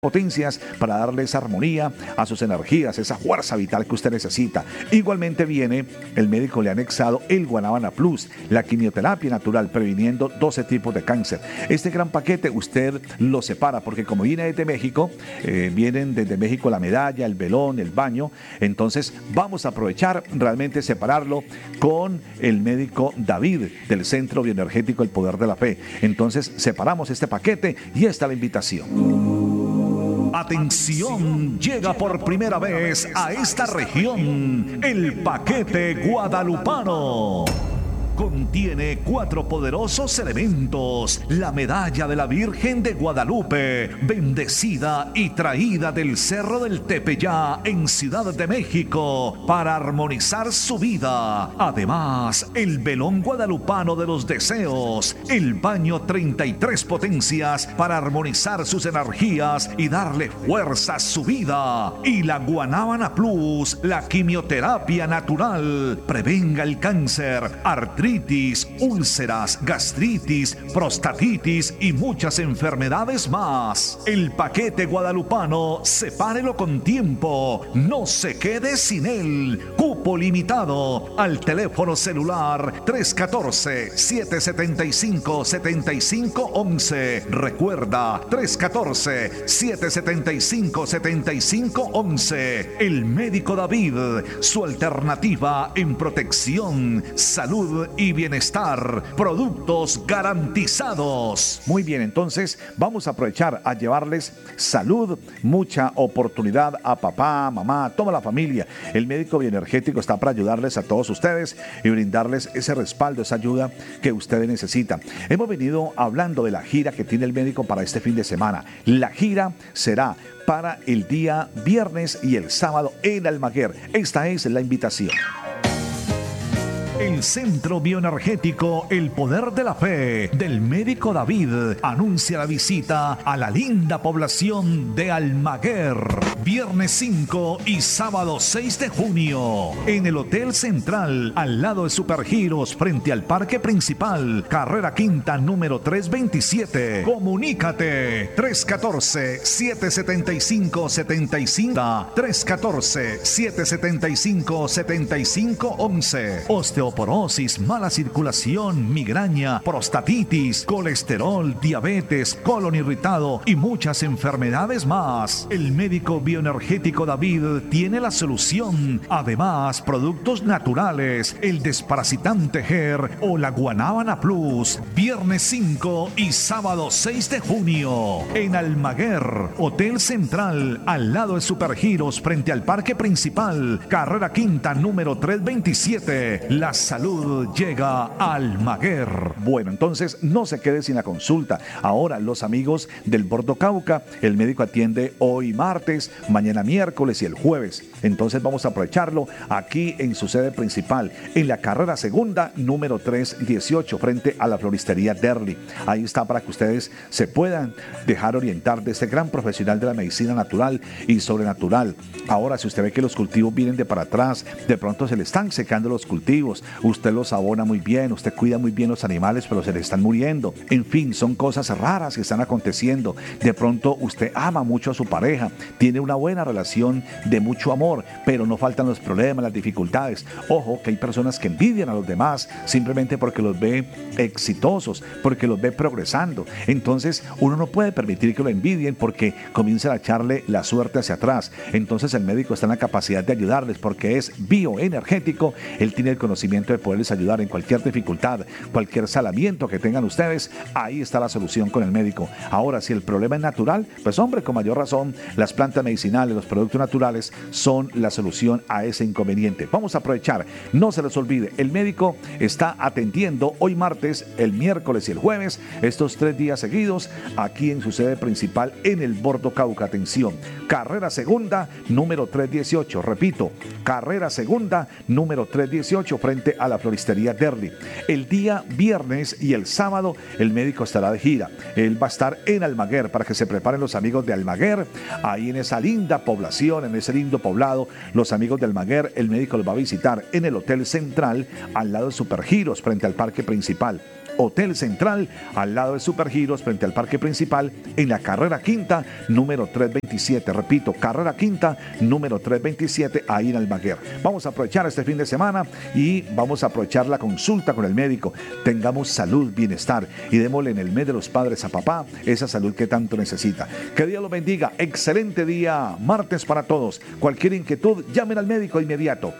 potencias para darle esa armonía a sus energías, esa fuerza vital que usted necesita. Igualmente viene, el médico le ha anexado el Guanábana Plus, la quimioterapia natural previniendo 12 tipos de cáncer. Este gran paquete usted lo separa porque como viene desde México, vienen desde México la medalla, el velón, el baño, entonces vamos a aprovechar realmente separarlo con el médico David del Centro Bioenergético El Poder de la Fe. Entonces separamos este paquete y esta es la invitación. Atención, llega por primera vez a esta región el paquete guadalupano. Contiene 4 poderosos elementos: la medalla de la Virgen de Guadalupe, bendecida y traída del Cerro del Tepeyá en Ciudad de México para armonizar su vida. Además, el velón guadalupano de los deseos, el baño 33 potencias para armonizar sus energías y darle fuerza a su vida. Y la Guanábana Plus, la quimioterapia natural, prevenga el cáncer, artritis, úlceras, gastritis, prostatitis y muchas enfermedades más. El paquete guadalupano, sepárelo con tiempo, no se quede sin él. Cupo limitado. Al teléfono celular 314-775-7511. Recuerda, 314-775-7511. El médico David, su alternativa en protección, salud y bienestar, productos garantizados. Muy bien, entonces vamos a aprovechar a llevarles salud, mucha oportunidad a papá, mamá, a toda la familia. El médico bioenergético está para ayudarles a todos ustedes y brindarles ese respaldo, esa ayuda que ustedes necesitan. Hemos venido hablando de la gira que tiene el médico para este fin de semana. La gira será para el día viernes y el sábado en Almaguer. Esta es la invitación. El Centro Bioenergético El Poder de la Fe del médico David anuncia la visita a la linda población de Almaguer, viernes 5 y sábado 6 de junio, en el Hotel Central, al lado de Supergiros, frente al Parque Principal, carrera quinta, número 327. Comunícate, 314-775-75, 314-775-7511. Osteoporosis, mala circulación, migraña, prostatitis, colesterol, diabetes, colon irritado y muchas enfermedades más. El médico bioenergético David tiene la solución. Además, productos naturales, el desparasitante GER o la Guanábana Plus. Viernes 5 y sábado 6 de junio en Almaguer, Hotel Central, al lado de Supergiros, frente al Parque Principal, carrera quinta, número 327. La salud llega a Almaguer. Bueno, entonces no se quede sin la consulta. Ahora los amigos del Bordo Cauca, el médico atiende hoy martes, mañana miércoles y el jueves. Entonces vamos a aprovecharlo aquí en su sede principal, en la carrera segunda, número 318, frente a la floristería Derly. Ahí está para que ustedes se puedan dejar orientar de este gran profesional de la medicina natural y sobrenatural. Ahora, si usted ve que los cultivos vienen de para atrás, de pronto se le están secando los cultivos, usted los abona muy bien, usted cuida muy bien los animales, pero se le están muriendo. En fin, son cosas raras que están aconteciendo. De pronto usted ama mucho a su pareja, tiene una buena relación de mucho amor, pero no faltan los problemas, las dificultades. Ojo, que hay personas que envidian a los demás simplemente porque los ve exitosos, porque los ve progresando. Entonces uno no puede permitir que lo envidien porque comienzan a echarle la suerte hacia atrás. Entonces el médico está en la capacidad de ayudarles porque es bioenergético. Él tiene el conocimiento de poderles ayudar en cualquier dificultad, cualquier salamiento que tengan ustedes. Ahí está la solución con el médico. Ahora, si el problema es natural, pues hombre, con mayor razón, las plantas medicinales, los productos naturales son la solución a ese inconveniente. Vamos a aprovechar, no se les olvide, el médico está atendiendo hoy martes, el miércoles y el jueves, estos 3 días seguidos, aquí en su sede principal en el Bordo Cauca. Atención, carrera segunda, número 318, repito, carrera segunda, número 318, frente a la floristería Derly. El día viernes y el sábado el médico estará de gira. Él va a estar en Almaguer para que se preparen los amigos de Almaguer, ahí en esa linda población, en ese lindo poblado. Los amigos de Almaguer, el médico los va a visitar en el Hotel Central, al lado de Supergiros, frente al Parque Principal. Hotel Central, al lado de Supergiros, frente al Parque Principal, en la carrera quinta, número 327. Repito, carrera quinta, número 327, ahí en Almaguer. Vamos a aprovechar este fin de semana y vamos a aprovechar la consulta con el médico. Tengamos salud, bienestar y démosle en el mes de los padres a papá esa salud que tanto necesita. Que Dios los bendiga. Excelente día, martes para todos. Cualquier inquietud, llamen al médico de inmediato.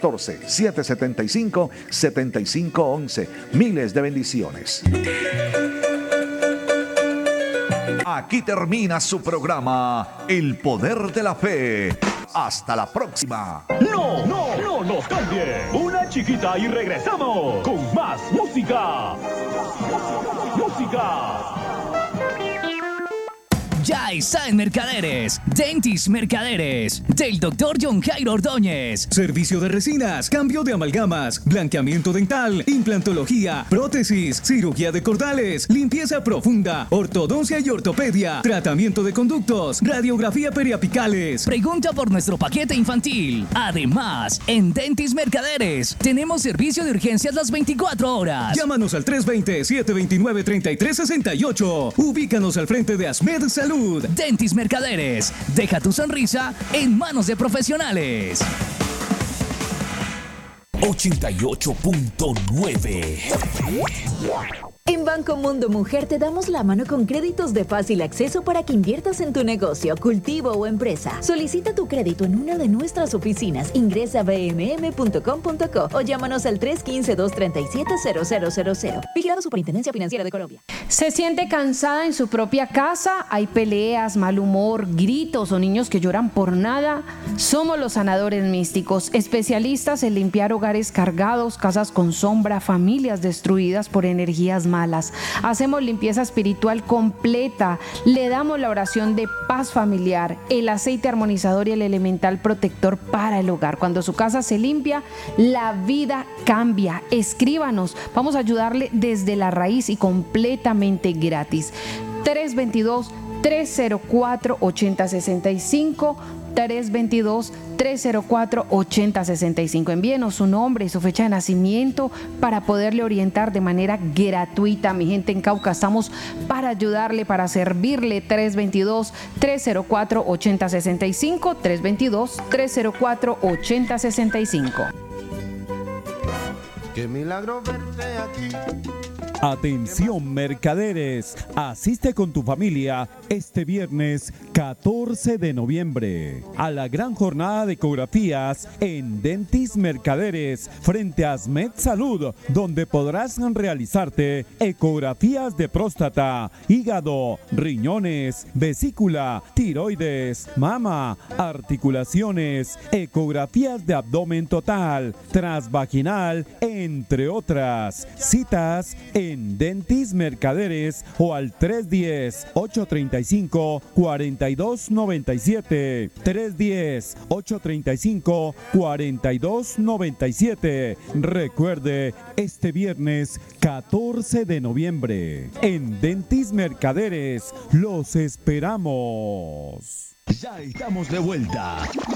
314-775-7511. Miles de bendiciones. Aquí termina su programa El Poder de la Fe. Hasta la próxima. No nos cambie. Una chiquita y regresamos con más música. Ya está en Mercaderes, Dentis Mercaderes, del Dr. John Jairo Ordóñez. Servicio de resinas, cambio de amalgamas, blanqueamiento dental, implantología, prótesis, cirugía de cordales, limpieza profunda, ortodoncia y ortopedia, tratamiento de conductos, radiografía periapicales. Pregunta por nuestro paquete infantil. Además, en Dentis Mercaderes tenemos servicio de urgencias las 24 horas. Llámanos al 320-729-3368. Ubícanos al frente de Asmed Salud. Dentis Mercaderes, deja tu sonrisa en manos de profesionales. 88.9. En Banco Mundo Mujer te damos la mano con créditos de fácil acceso para que inviertas en tu negocio, cultivo o empresa. Solicita tu crédito en una de nuestras oficinas. Ingresa a bmm.com.co o llámanos al 315-237-0000. Vigilado Superintendencia Financiera de Colombia. ¿Se siente cansada en su propia casa? ¿Hay peleas, mal humor, gritos o niños que lloran por nada? Somos los sanadores místicos, especialistas en limpiar hogares cargados, casas con sombra, familias destruidas por energías malas. Hacemos limpieza espiritual completa, le damos la oración de paz familiar, el aceite armonizador y el elemental protector para el hogar. Cuando su casa se limpia, la vida cambia. Escríbanos, vamos a ayudarle desde la raíz y completamente gratis. 322-304-8065, 322-304-8065. Envíenos su nombre y su fecha de nacimiento para poderle orientar de manera gratuita. Mi gente en Cauca, estamos para ayudarle, para servirle. 322-304-8065, 322-304-8065. Qué milagro verte aquí. Atención mercaderes, asiste con tu familia este viernes 14 de noviembre a la gran jornada de ecografías en Dentis Mercaderes frente a Asmed Salud, donde podrás realizarte ecografías de próstata, hígado, riñones, vesícula, tiroides, mama, articulaciones, ecografías de abdomen total, transvaginal, entre otras. Citas en Dentis Mercaderes o al 310-835-4297. 310-835-4297. Recuerde, este viernes 14 de noviembre en Dentis Mercaderes los esperamos. Ya estamos de vuelta.